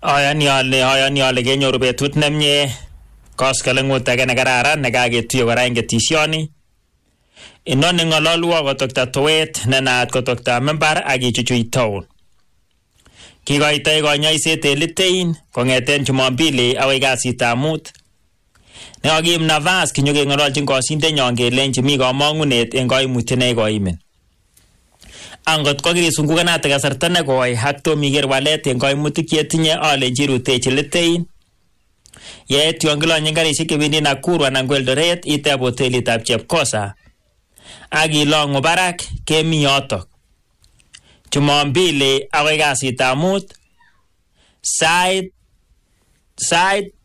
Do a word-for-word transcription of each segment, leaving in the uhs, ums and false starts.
Ayani ale ayani ale kenyoru betut nemie koskoleng'ut age nekararan nekaketuiye kora eng ketisioni. Inoni ng'ololwo kotokta towet nenaat kotokta mimbar ak ichuchui town. Kikoitoi konyoiset en Litein kong'eten Jumapili akoi kasitab mut. Ne kakiib nafas kinyokeng'ololchin kosindenyon kelenji mi kamang'unet en koimutiet neikoimin. Angot ko kirisungukanate kasarta nekoi ak tom iker walet en koimutik chetinye alenji rutechi Litein. Yeit yon kilonyen karisiek chebendi Nakuru anan ko Eldoret iteb hotelitab Chepkosa ak ilong'u barak kemi yotok. Jumapili akoi kasitab mut sait sait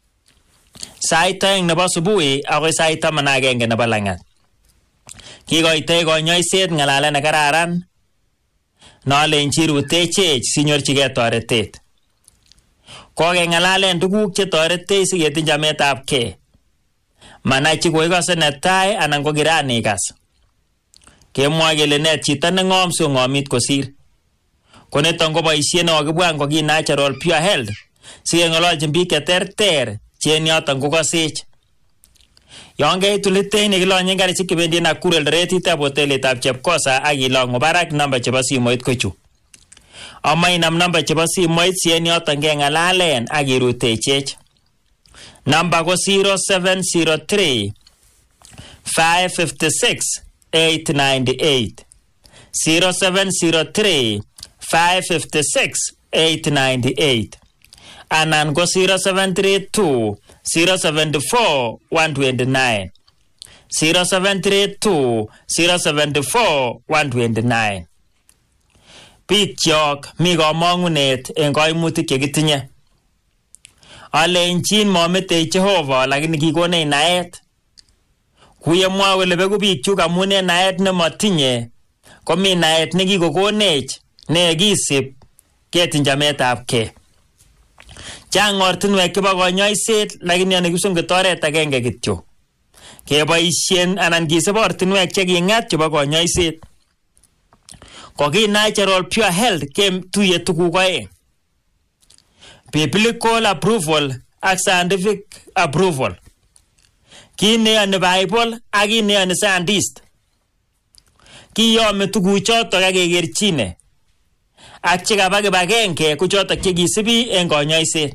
sait aeng nebo subui akoi sait taman ak agenge nebo lang'at. Kikoitoi konyoiset ng'alalet nekararan nolenji rutechech sinyorchigei toretet. Kokeng'alalen tuguk chetoretech siketinye chametabgei. Manai chi koikose netai anan ko kiran ikas. Kemwoe kele net chito neng'om si ong'omit kosir. Koniton ko boisiet nekokibwan ko ki Natural Pure Health sikeng'ololchin biik cheterter che en yoton kokosech. Yon keitu Litein yekilonyen karisiek chebendi Nakuru Eldoret iteb hotelitab Chepkosa ak ilong'u barak namba chebo simoit ko chu. Ama inam namba chebo simoit si en yoton keng'alalen ak irutechech. Namba ko zero seven zero three five five six eight nine eight. zero seven zero three five five six eight nine eight. Anan ko zero seven three two zero seven four one two nine. zero seven three two zero seven four one two nine. Biik chok mi kamang'unet en koimutik chekitinye. Alenjin mometei Jehova lakini kikonech naet. Kuye mwa kole beku biik chuk amun en naet nemotinye komi naet nekikokonech nekisib ketinye chametabgei. Chang ortinwek chebo konyoiset lakini yon kipsongit oret agenge kityo. Keboisien anan kisib ortinwek cheking'at chebo konyoiset. Koki Natural Pure Health ketuiye tuguk oeng. Biblical approval ak scientific approval. Ki neyoni Bible ak ki neyoni scientist. Kiyome tuguchotok ak kekerchine. Ak chekaba kibagenge ko chotok chekisibi en konyoiset.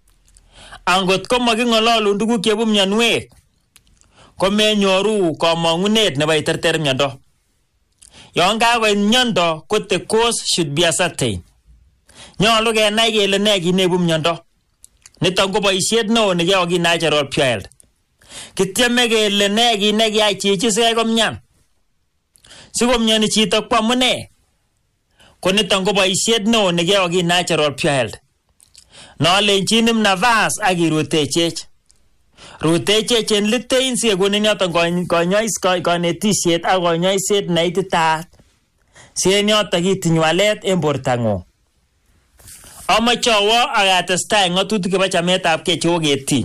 Angot ko making'ololun tuguk chebu mionwek komenyoru kamang'unet nebo iterter miondo. Yon kakoit miondo ko the cause should be ascertained. Nyolu kenai kele ne kit neibu miondo. Niton ko boisiet neo nekiyoe Natural Pure Health. Kityeme kele ne kit nekiyai chichi sikai komyan. Sikomyoni chito ko amune. Ko niton ko boisiet neo nekiyoe Natural Pure Health. Nolenjin nafas ak irutechech. Rutechech en Litein sikekonin yoton konyois konetisiet ak konyoiset neititaat. Si en yoton kitiny walet en bortang'ung. Amoche awo ak atestai ng'atutik chebo chametabgei chekoketiny.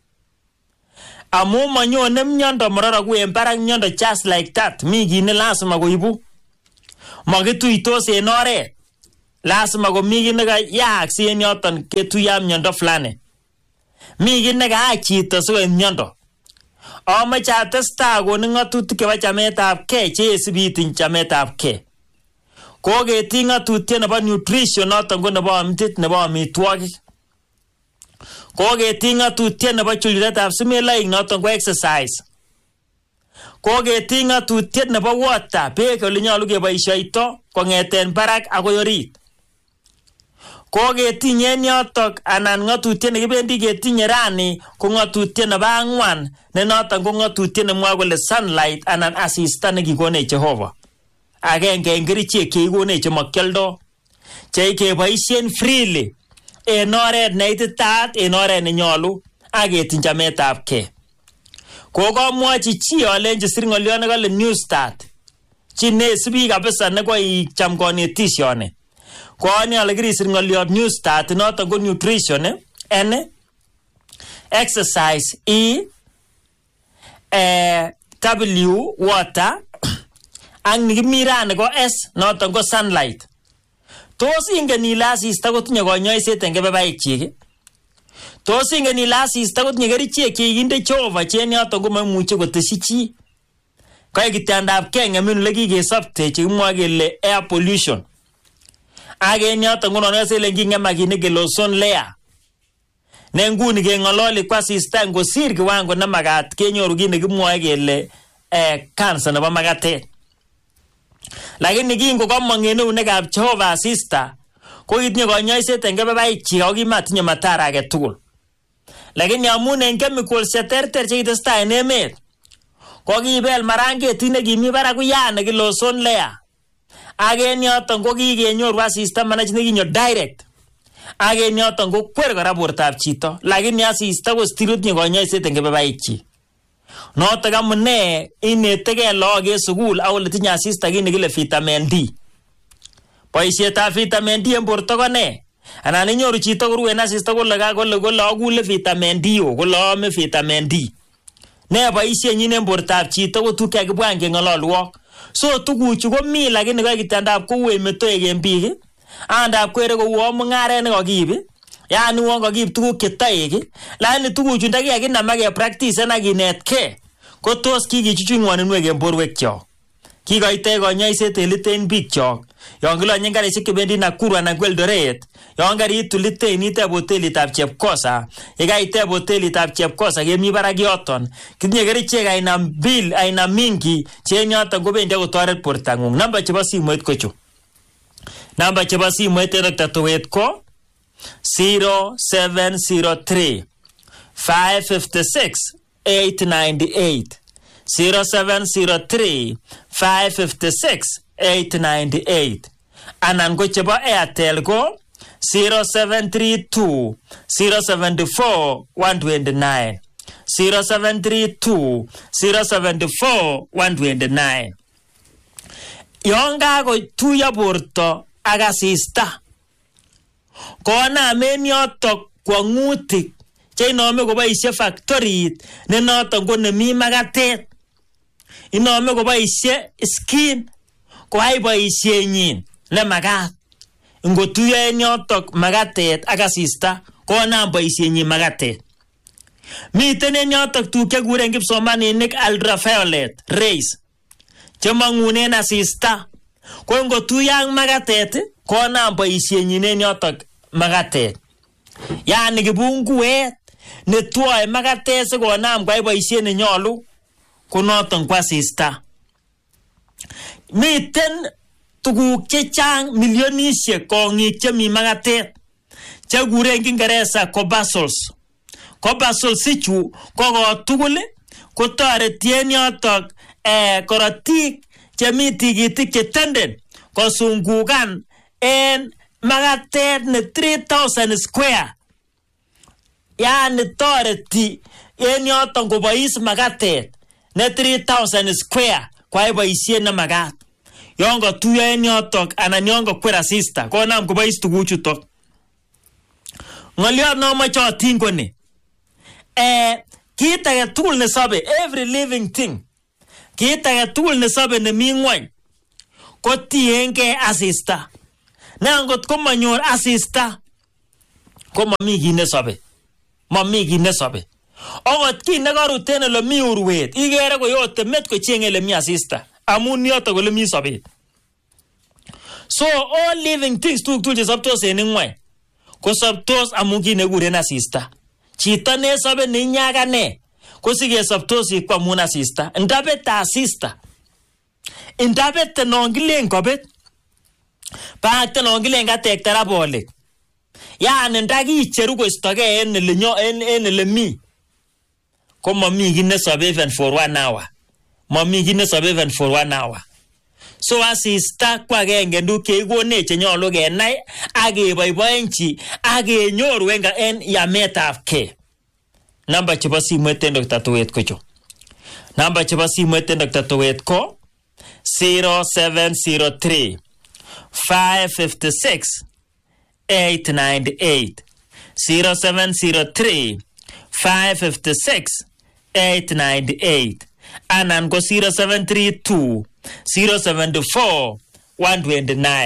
Amu manyone miondo mororoku en barak miondo just like that. Mi kit ne lazima koibu. Makituitos en oret. Lazima komi kit nekayaak si en yoton ketuiye miondo fulani. Mi kit nekaach chito sikoib miondo. Amoche atestai konin ng'atutik chebo chametabgei cheisibi itiny chametabgei. Koketiny ng'atutiet nebo nutrition noton ko nebo amtit nebo amitwogik. Koketiny ng'atutiet nebo chuliretab simeloik noton ko exercise. Koketiny ng'atutiet nebo water, beek ole nyolu keboisioito kong'eten barak akoi orit. Koketiny en yotok anan ng'atutiet nekibendi ketinye rani ko ng'atutiet nebo ang'wan ne noton ko ng'atutiet nemwoe kole sunlight anan asista nekikonech Jehova. Agenge en kerichek chekikonech chemakioldo chekeboisien freely en oret neititaat en oret nenyolu ak ketiny chametabgei. Kokomwochi chi alenji sir ng'oliot nekale New Start. Chi neisibi kabisa nekoicham konetisioni. Koani ale kirisir ng'oliot New Start noton ko nutrition, N, exercise, E, eh, W, water, ak nikimi rani ko S noton ko sunlight. tos ingen ile asista kotinye konyoiset eng kebebaik chik? Tos ingen ile asista kotinye kerichek chekinde Jehova chen yoton komaimuche koteshi chi? Koek kitandab kengemin ole kikesopte chekimwoe kele air pollution. Ak en yoton ngunon selen kingemakinik kele ozone layer. Ne nguni keng'ololi kwa asista ngosir kiwango nemakat kenyoru kit nekimwoe kele eh, cancer nebo makatet. Lakini kingo komong en eunekab Jehova asista ko kitinye konyoiset eng kebebaik chik ako kimatinye madhara age tugul. Lakini amun en chemicals cheterter chekitestai en emet ko kibel marangetit nekimi barak uyan nekile ozone layer. Ak en yoton ko kikenyoru asista manach nekinyo direct. Ak en yoton ko kwer kora bortab chito. Lakini asista ko still kotinye konyoiset eng kebebaik chik. Notok amune inetegei lagok en sukul ak ole tinye asista kit nekile vitamin D. Boisietab vitamin D en borto ko ne? Anan inyoru chito korue en asista kole kole kole akule vitamin D o kole ame vitamin D. Ne boisienyin en bortab chito ko tuguk chekibwan keng'ololwok. So tuguchu komi lakini koik kitandab kouwe metoek en biik. Andab kwere kouwo mung'aret nekakiib. Yani won kakiib tuguk chetoek. Lakini tuguchu ndakikakinam ke practice ak kinetkei ko tos kikichuchuch ng'woninwek en borwekyok. Kikoitech konyoiset eliten biikchok. Yon kilonyen karisiek chebendi Nakuru anan ko Eldoret, yon kariitu liten iteb hotelitab Chepkosa, yekaiteb hotelitab Chepkosa kemi barak yoton, kitinye kerichek aina mbili aina mingi che en yoton kobendi akotoret bortang'ung. Namba chebo simoit ko chu. Namba chebo simoit en Doctor Towet ko zero seven zero three five five six eight nine eight zero seven zero three five five six eight nine eight. Anan ko chebo Airtel ko zero seven three two zero seven four one two nine zero seven three two zero seven four one two nine. Yon kakotuiyo borto ak asista konamen yotok kwang'utik cheinome koboisie factorit ne noton ko nemi makatet. Inome koboisie skin koyai boisienyin nemakat. Ngotuiyo en yotok makatet ak asista konam boisienyin makatet. Miten en yotok tuguk chekuren kipsomaninik ultraviolet rays chemong'unen asista. Ko ngotuiyo ak makatet konam boisienyin en yotok makatet. Yani kibunguet netwoe makatet sikonam koyai boisiet nenyolu ko noton ko asista. Miten tuguk chechang milionisiek kong'ik chemi makatet chekuren Kingereza corpuscles. Corpuscles ichu ko kotugul kotoreti en yotok eh, korotik chemi tikitik chetenden kosungukan en makatet ne three thousand square. Yani toreti en yoton kobois makatet ne three thousand square koyai boisiet nemakat. Yon katuiyo en yotok anan yon kakwer asista konam kobois tuguchutok. Ng'olyot nomoche ating ko ni. Eh, kit age tugul nesobe, every living thing, kit age tugul nesobe nemi ng'wony kotiengei asista. Ne angot komanyor asista ko mami kit nesobe. Mami kit nesobe. Okot kit nekarut en ole mi urwet ikere koyote met kocheng'e ele mi asista amun yotok ole mi sobet. So all living things tuguk tugul chesobtos en ng'wony kosobtos amun kit nekikuren asista. Chito nesobe neinyakane ko sikesoptosi ko amun asista. Ndabete asista, ndabete non kilen kobet, bakte non kilen katekta bolik, yani ndakicheru koistogei en ele nyo en en ele mi ko mami kit nesobe even for one hour. Mami kit nesobe even for one hour. So asista ko agenge nduk chekikonech chenyolu kenai ak keboiboenchi ak kenyoru en yametab kei. Namba chebo simoit en Doctor Towet ko chu. Namba chebo simoit en Doctor Towet ko zero seven zero three five five six eight nine eight zero seven zero three five five six eight nine eight. Anan ko zero seven three two zero seven four one two nine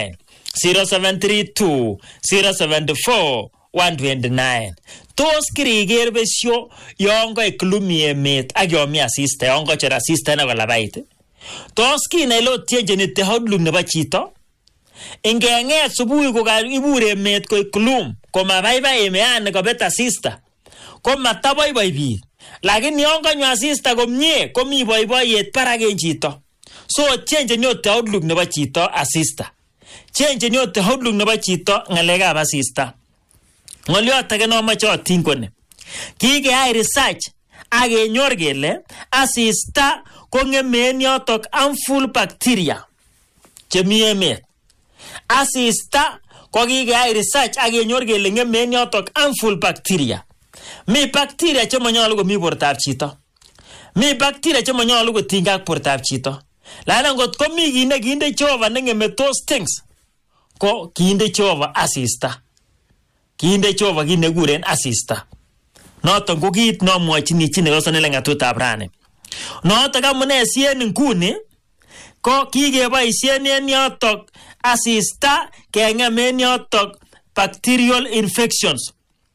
zero seven three two zero seven four one two nine. Tos kiriker besyo yon koik gloomy emet ak yon mi asista, yon kocher asista nebo labait. Tos kinai lo tienjenite outlook nebo chito? Ingeng'et subuhi kokaibur emet koik gloom, komabaibai emeani kobet asista, komataboiboi biik. Lakini yon kanyo asista komie, komi boiboiyet barak en chito. So change nyote outlook nebo chito asista. Change nyote outlook nebo chito ng'alekab asista. Ng'olyot age nomoche oting koni. Kikeyai research ak kenyor kele asista kong'eme en yotok harmful bacteria chemi emet. Asista ko kikeyai research ak kenyor kele ng'eme en yotok harmful bacteria. Mi bacteria chemonyolu komi bortab chito. Mi bacteria chemonyolu kotinygei ak bortab chito. Lakini ngot komi kit nekinde Jehova neng'eme those things, ko kinde Jehova asista. Kinde Jehova kit nekikuren asista. Noton ko kit nomwochini chi nekosone ng'atutab rani. Noton amune si en nguni ko kikeboisien en yotok asista keng'em en yotok bacterial infections.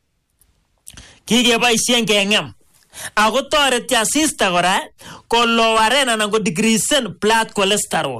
Kikeboisien keng'em. Ako toreti asista kora kolowaren anan ko decreasen blood cholesterol.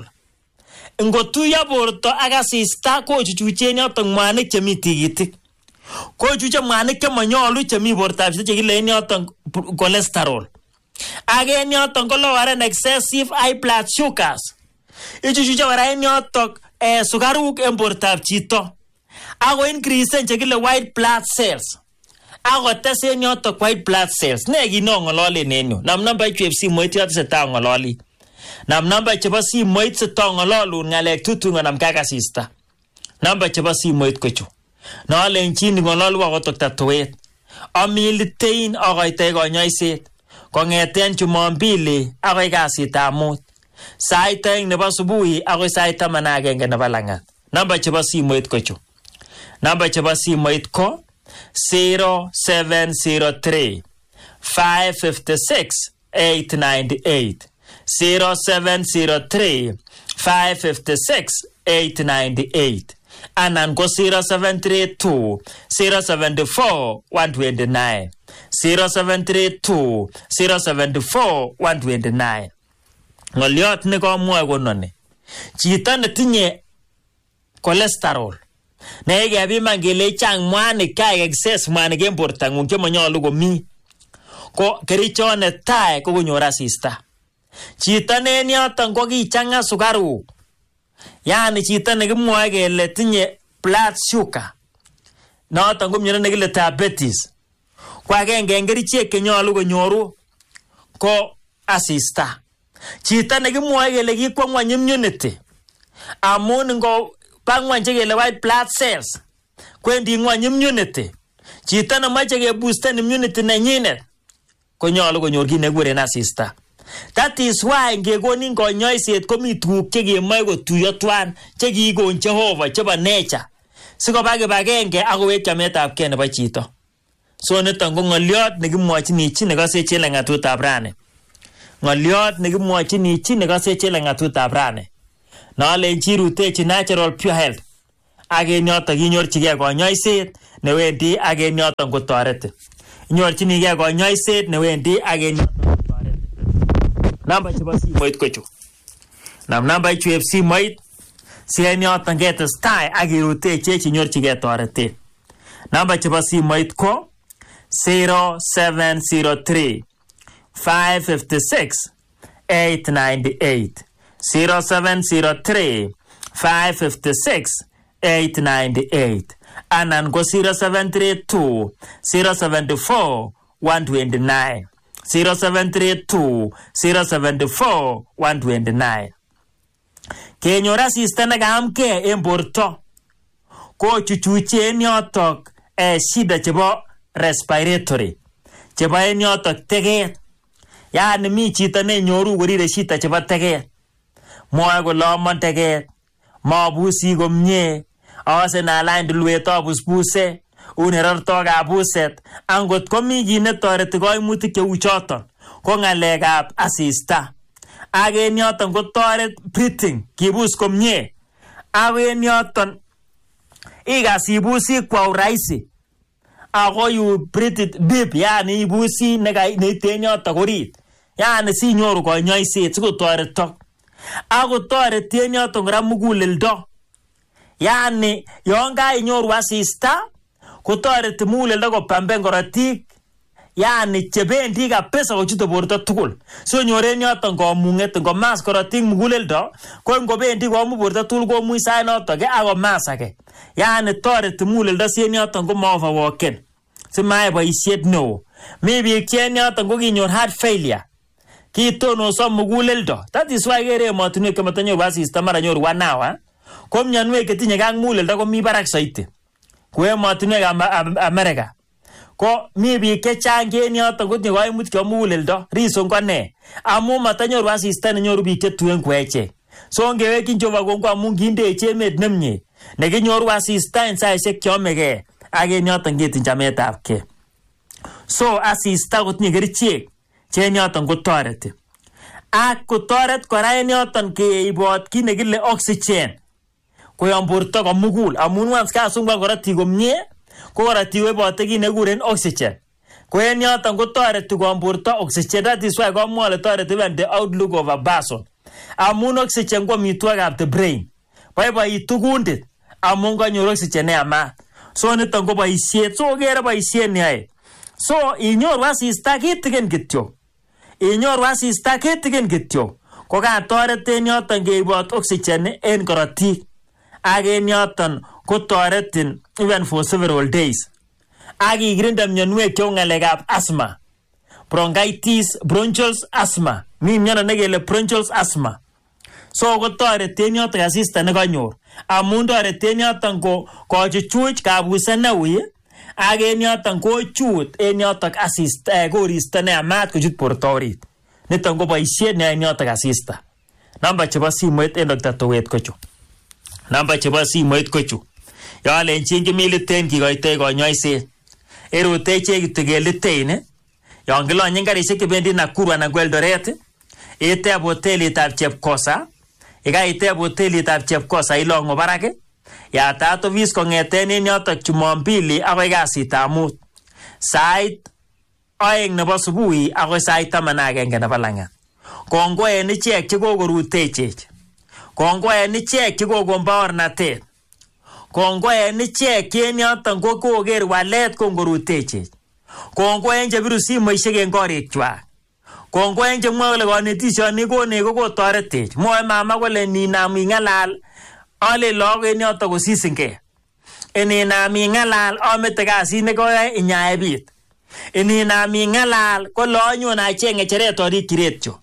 Ngotuyo borto ak asista kochuchuchen yotok mwanik chemi tikitik. Kochuche mwanik chemonyolu chemi bortab chito chekile en yotok cholesterol. Ak en yotok kolowaren excessive high blood sugars. Ichuchuche kora en yotok eh, sukaruk en bortab chito. Ako increasen chekile white blood cells. Ako tesen yotok white blood cells. Ne kino ng'ololen en yu. Nam namba ichwep simoit yotok seta ng'ololi. Nam namba chebo simoit seta ng'ololun ng'alek tutu ng'onam kak asista. Namba chebo simoit kochu. Nolenchin ng'ololwa kotok tatuet. Amilitein akoitoi konyoiset. Kong'eten Jumombili akoi kasitab mut. Sait oeng nebo subuhi akoi sait taman ak agenge nebo lang'at. Namba chebo simoit kochu. Namba chebo simoit ko zero seven zero three five five six eight nine eight zero seven zero three five five six eight nine eight anan ko zero seven three two zero seven four one two nine zero seven three two zero seven four one two nine. Ng'olyot nekomwoe kononi. Chito netinye cholesterol ne kebiman kele chang mwanik kai excess mwanik en bortang'ung chemonyolu komi, ko kerichot netai ko konyor asista. Chito ne en yoton ko kichang'a sukaruk, yani chito nekimwoe kele tinye blood sugar, noton ko miondo nekile diabetes, ko agenge en kerichek chenyolu konyoru ko asista. Chito nekimwoe kele kikwo ng'wony immunity amun ngo bang'wan chekele white blood cells kwendi ng'wony immunity. Chito nemoche keboosten immunity nenyinet konyolu konyor kit nekikuren asista. That is why ngekonin konyoiset komi tuguk chekemoe kotuyo twan chekikon Jehova chebo nature sikoba kibagenge akowek chametabgei nebo chito. So niton ko ng'olyot nekimwochini chi nekose chele ng'atutab rani. Ng'olyot nekimwochini chi nekose chele ng'atutab rani. Nolenchi rutechi Natural Pure Health. Ak en yoton kinyorchigei konyoiset newendi ak en yoton kotoreti. Inyorchinigei konyoiset newendi ak en yoton kotoreti. Namba chebo simoit kochu. Nam namba ichwep simoit si en yoton ketestai ak irutechi inyorchigei toretet. Namba chebo simoit ko zero seven zero three five five six eight nine eight zero seven zero three five five six eight nine eight anan ko zero seven three two zero seven four one two nine zero seven three two zero seven four one two nine. Kenyor asista nekayamgei en borto ko chuchuche en yotok eh, shida chebo respiratory chebo en yotok teget. Yani mi chito nenyoru korire shida chebo teget. Mwoe kole amon teget, mabusi komie, awase nalany dulwet abusbuse, unerorto kabuset. Angot komi kit netoreti koimutik cheu choton ko ng'alekab asista. Ak en yoton kotoret breathing, kibus komie. Ak en yoton ikas ibusi kwa urahisi ako you breathe it deep, yani ibusi neiten yotok orit, yani sinyoru konyoiset sikotoretok ako toreti en yotok kora muguleldo, yani yon kainyoru asista kotoreti muguleldo kopamben korotik, yani chebendi kabisa kochute borto tugul, so nyoren yotok komung'et ngomas korotik muguleldo ko ngobendi komu borto tugul komuch sait notok ako masake, yani toreti muguleldo si en yotok komo overworken simayai boisiet neo. Mi biik che en yotok ko kinyor heart failure, kitonoso muguleldo, that is why kere emotinwek chemotonyoru asista mara nyoru one hour ko mionwek chetinye ak muguleldo komi barak soiti ku emotinwek America. Ko mi biik chechang en yotok kotinye koimutik chebo muguleldo, reason ko ne? Amu matanyoru asista nenyoru biik chetuen ku echek. So ngewekyin Jehova kongoi amu kindech emet nemie nekinyoru asista en saisiek cheyomegei ak en yotok ketinye chametabgei. So asista kotinye kerichek che en yotok kotoreti. Ak kotoret kora en yotok keibot kit nekile oxygen koyon borto komugul, amun once kasungukan korotik komie ko korotik koibote kit nekikuren oxygen. Ko en yoton kotoreti koyon borto oxygen, that is why komwa ole toreti even the outlook of a person. Amun oxygen ko amitwogikab the brain. Boiboitu kundit amun kanyor oxygen neyamat. So niton ko boisiet, so kere boisiet neyoe. So inyoru asista kitikin kityo. Inyoru asista kitikin kityo. Ko katoret en yoton keibot oxygen en korotik. Ak en yoton kotoretin even for several days. Ak ikirinde mionwek cheu ng'alekab asthma, bronchitis, bronchial asthma. Mi miondo nekele bronchial asthma. So kotoreti en yoton asista nekanyor. Amun toreti en yoton ko kochuchuch kabuset neui ak en yoton kochut en yoton asista eh, koristo neyamat kochut borto orit. Niton ko boisiet neyoe en yoton asista. Namba chebo simoit en Doctor Towet kochu. Namba chebo simoit kochu. Yolenjin kimiliten kikoitoi konyoiset. Erute ichek kityo kelitein, yon kilonyen karisiek chebendi Nakuru anan ko Eldoret, iteb hotelitab Chepkosa, yekaiteb hotelitab Chepkosa ilong'u barak, yatat office kong'eten en yotok Jumombili akoi kasitab mut, sait oeng nebo subui akoi sait taman ak agenge nebo lang'at. Kongoi en ichek chekokorutechech, kongoi en ichek chekokon baornatet, kongoi en ichek en yoton ko koker walet kongorutechech, kongoi en chebiru simoisiek en korikwak, kongoi en chemwoe kole konetisioni konech ko kotoretech. Mwoe mama kole ninam ing'alal ale lagok en yoton kosisingei, ininam ing'alal amete kasit nekoyoe inyae biit, ininam ing'alal ko lonyon acheng ng'echeret orik kiretyo.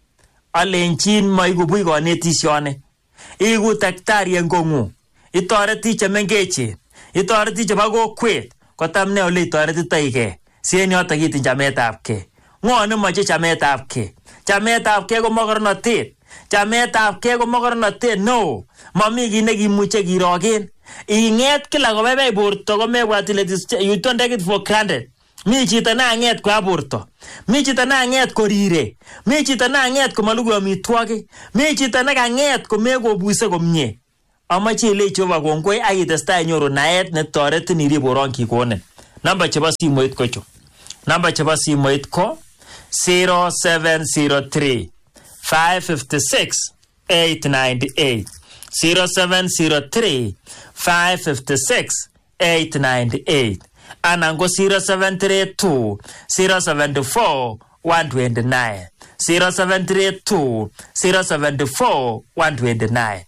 Alenjin maiku buch konetisioni, iku daktari en kong'ung, itoreti chemengechen, itoreti chebo kokwet, kotam ne ole itoretitoigei si en yotok itinye chametabgei. Ng'o nemoche chametabgei? Chametabgei ko mokornotet, chametabgei ko mokornotet neo, momi kit nekimuche kirogen. Ing'et kila kobaibait borto komebwat ile you don't take it for granted. Mi chito nang'et kwa borto, mi chito nang'et korire, mi chito nang'et komalugui amitwogik, mi chito nekang'et komekobuse komie. Amache ile Jehova kongoi ak itestai inyoru naet netoretin irib borong kikonin. Namba chebo simoit ko chu. Namba chebo simoit ko zero seven zero three five five six eight nine eight, zero seven zero three five five six eight nine eight, anan ko zero seven three two zero seven four one two nine, zero seven three two zero seven four one two nine.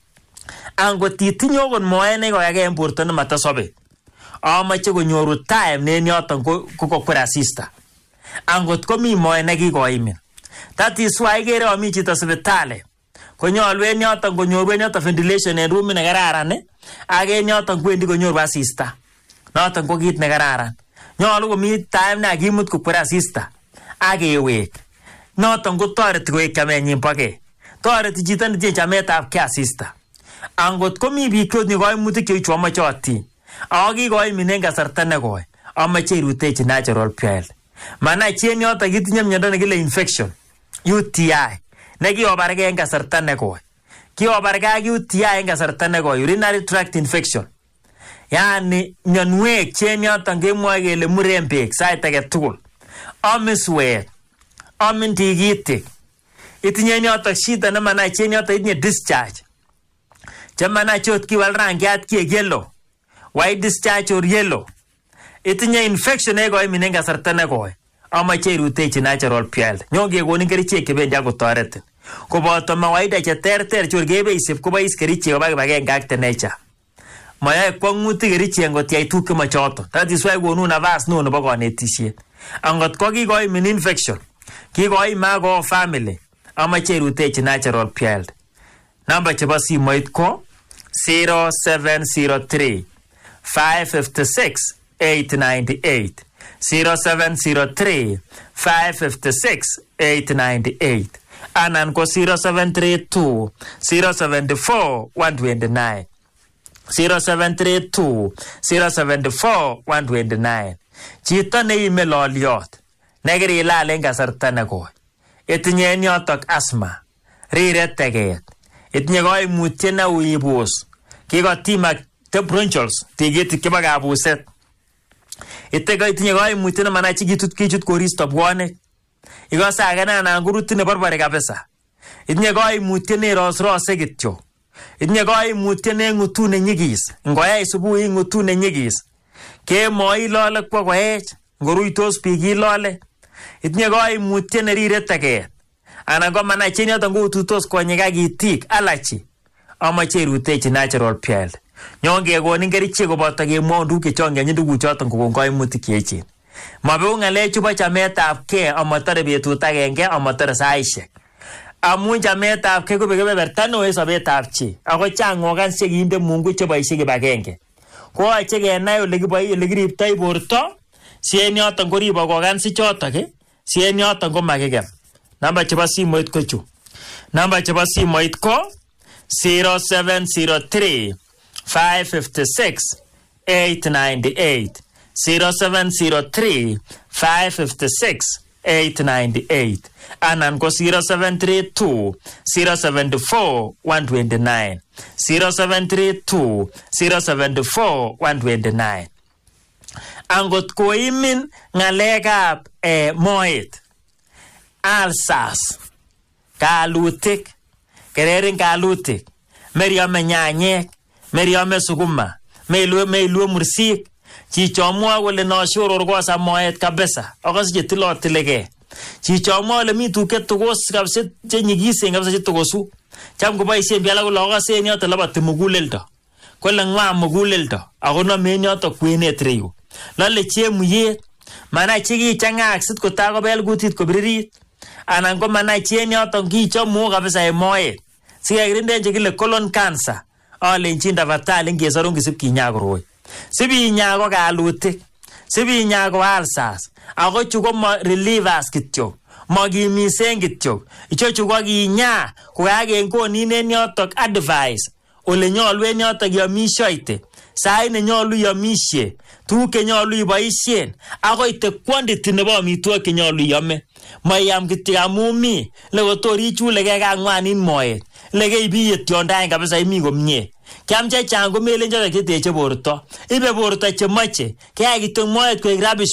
Angot itinye okot moet nekokagei en borto nematosobet, amache konyoru time nen yoton ko kokwer asista. Angot komi moet nekikoimin, that is why ikere omi chito sipitali, konyolu en yoton konyoru en yoton ventilation en rumit nekararan, ak en yoton kwendi konyoru asista. Noton ko kit nekararan. Nyolu komi time nekakimut kokwer asista ak kewek. Noton kotoreti koek chamenyin bokei. Toreti chito netinye chametabgei asista. Angot komi biik chotinye koimutik cheuchu amochotin, ako kikoimin en kasarta nekoi, amache irutechi natural pill. Manai chi en yoton kitinye miondo nekile infection, U T I, nekikobargei en kasarta nekoi. Kikobargei ak U T I en kasarta nekoi, urinary tract infection. Yani mionwek chen yoton kemwoe kele muren beek sait age tugul. Amin suet, amin tikitik. Itinye yoton shida nemanai chen yoton itinye discharge. Chamanai chot kiwal rangiat kiek yellow. White discharge or yellow. Itinye infection ego iminen kasarta nekoi. Amache irutechi natural pure health. Nyon kekonin kerichek chebendi akotoretin. Koboto mawaida cheterter chor kebeisip kobois kerichek koba kibagenge ak tenature. Mayae kwang'utik kerichek ngot yai tuguk chemachoton. That is why konu nafas neo nebo konetisiet. Angot ko kikoimin infection, kikoima ko family, amache irutechi natural pure health. Namba chebo simoit ko zero seven zero three five five six eight nine eight. zero seven zero three five five six eight nine eight. Anan ko zero seven three two zero seven four one two nine. zero seven three two zero seven four one two nine. Chito neime loliot, negeri ilalen kasarta nekoi. Itinye en yotok asthma, riret teget. Itinye koimutiet neu ibus. Kikotimak the bronchioles, tikitik chebo kabuset. Iteko itinye koimutiet nemanai chikitut kichut koristo bwonek. Ikose age anan kurutit nebarbari kabisa. Itinye koimutiet nerosrose kityo. Itinye koimutiet neng'utu nenyigis. Ngoyai subuhi ng'utu nenyigis. Kemoi ilole kwa koech. Ngoruitos biik ilole. Itinye koimutiet nerire teget. Anan ko manai chen yoton kotutos konyek ak itik allergy. Amache irutechi natural pure health. Nyon kekonin kerichek koboto kemwoun tuguk chechongenyin tuguchoton kokon koimutik cheechen. Mabeu ng'alek chubo chametabgei amotore betut agenge amotore saisiek. Amun chametabgei ko kebeberta neo en sobetab chi. Ako chang organs chekinde Mungu cheboisie kibagenge. Koyoche kenai ole kiriptoi borto, si en yoton koribok organs ichotok, si en yoton komakigem. Namba chebo simoit ko chu. Namba chebo simoit ko zero seven zero three five five six eight nine eight. zero seven zero three five five six eight nine eight. Anan ko zero seven three two zero seven four one two nine. zero seven three two zero seven four one two nine. Angot koimin ng'alekab eh, moet, ulcers, kalutik, kererin kalutik, meriome nyanyek, meriome sukuma, meilue meilue mursik, chichomwa kole noshoror kosa moet kabisa, akosiche tilotilegei. Chichomwa kole mi tuket tokos kabisa chenyigisen kabisa chetokosu. Cham koboisien biala kole akasen yoto labati muguleldo. Kole ng'wa muguleldo, ako nomen yoto kwenet reyu. Lole chemuyet, manai chikichang'ak sit kotakobel kutit kobiririt. Anan ko manai chen yoton kichomu kabisa en moet. Sikekirinden chekile colon cancer. Alenjin tafadhali ngesorun kisip kinyaa koroi. Sibinyaa ko kalutik. Sibinyaa ko ulcers. Ako chu ko relievers kityo. Makimisen kityo. Ichochu ko kinyaa kokakengonin en yotok advice. Ole nyolu en yotok yomishoite. Sait nenyolu yomishe. Tuguk chenyolu iboisien. Ako ite quantity nebo amitwogik chenyolu iame. Mayam kityo amun mi. Lekotor ichulegei kang'wanin moet. Legei biye tiondaen kabisa imi komie. Kiam chechang ko melen chotok cheteche borto. Ibe borto chemoche. Keyai kityo moet koek rubbish